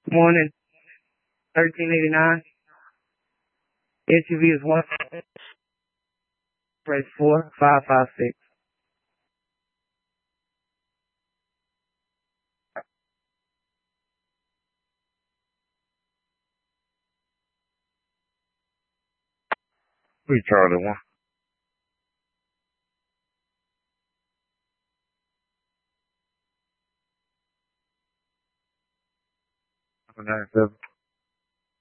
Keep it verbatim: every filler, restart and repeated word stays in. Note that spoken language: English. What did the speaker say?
Morning, thirteen eighty-nine. S U V is one. Press four, five five six. Three Charlie one. Nine seven.